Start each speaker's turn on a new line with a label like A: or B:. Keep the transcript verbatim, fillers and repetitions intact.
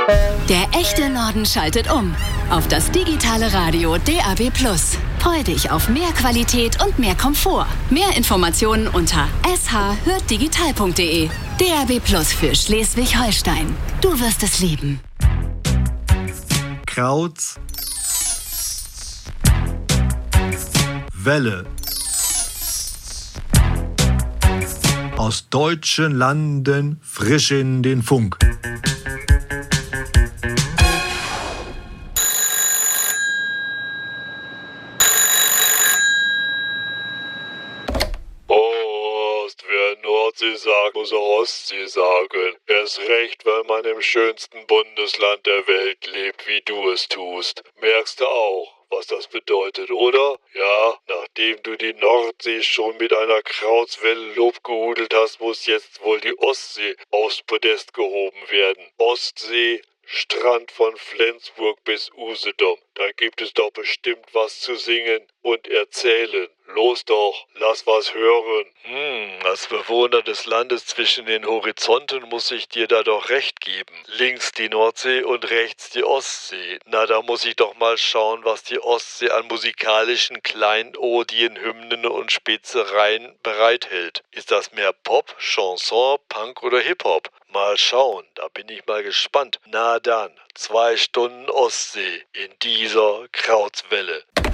A: Der echte Norden schaltet um auf das digitale Radio D A B plus. Freu dich auf mehr Qualität und mehr Komfort. Mehr Informationen unter s h hört digital punkt d e. D A B plus für Schleswig-Holstein. Du wirst es lieben.
B: Krauts Welle. Aus deutschen Landen frisch in den Funk.
C: Ost, wer Nordsee sagt, muss auch Ostsee sagen. Erst recht, weil man im schönsten Bundesland der Welt lebt, wie du es tust. Merkst du auch, was das bedeutet, oder? Ja, nachdem du die Nordsee schon mit einer Krautswelle lobgehudelt hast, muss jetzt wohl die Ostsee aufs Podest gehoben werden. Ostsee, Strand von Flensburg bis Usedom. Da gibt es doch bestimmt was zu singen und erzählen. Los doch, lass was hören. Hm, als Bewohner des Landes zwischen den Horizonten muss ich dir da doch recht geben. Links die Nordsee und rechts die Ostsee. Na, da muss ich doch mal schauen, was die Ostsee an musikalischen Kleinodien, Hymnen und Spezereien bereithält. Ist das mehr Pop, Chanson, Punk oder Hip-Hop? Mal schauen, da bin ich mal gespannt. Na dann, zwei Stunden Ostsee in dieser Krautswelle.